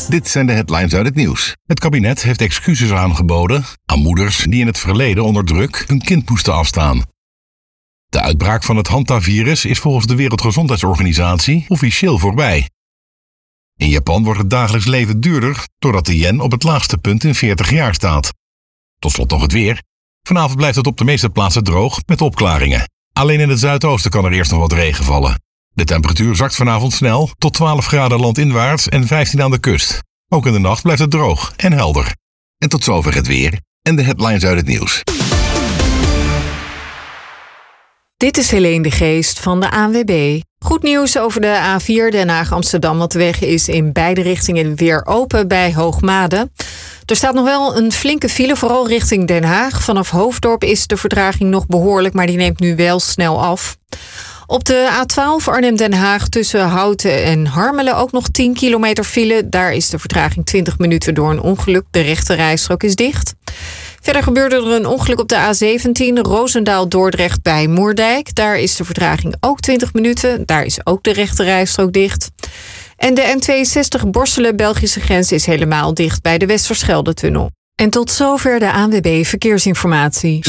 Dit zijn de headlines uit het nieuws. Het kabinet heeft excuses aangeboden aan moeders die in het verleden onder druk hun kind moesten afstaan. De uitbraak van het hantavirus is volgens de Wereldgezondheidsorganisatie officieel voorbij. In Japan wordt het dagelijks leven duurder doordat de yen op het laagste punt in 40 jaar staat. Tot slot nog het weer. Vanavond blijft het op de meeste plaatsen droog met opklaringen. Alleen in het zuidoosten kan er eerst nog wat regen vallen. De temperatuur zakt vanavond snel tot 12 graden landinwaarts en 15 aan de kust. Ook in de nacht blijft het droog en helder. En tot zover het weer en de headlines uit het nieuws. Dit is Helene de Geest van de ANWB. Goed nieuws over de A4 Den Haag-Amsterdam, want de weg is in beide richtingen weer open bij Hoogmade. Er staat nog wel een flinke file, vooral richting Den Haag. Vanaf Hoofddorp is de vertraging nog behoorlijk, maar die neemt nu wel snel af. Op de A12 Arnhem-Den Haag tussen Houten en Harmelen ook nog 10 kilometer file. Daar is de vertraging 20 minuten door een ongeluk. De rechte rijstrook is dicht. Verder gebeurde er een ongeluk op de A17 Roosendaal-Dordrecht bij Moerdijk. Daar is de vertraging ook 20 minuten. Daar is ook de rechte rijstrook dicht. En de N62 Borselen-Belgische grens is helemaal dicht bij de Westerschelde-tunnel. En tot zover de ANWB Verkeersinformatie.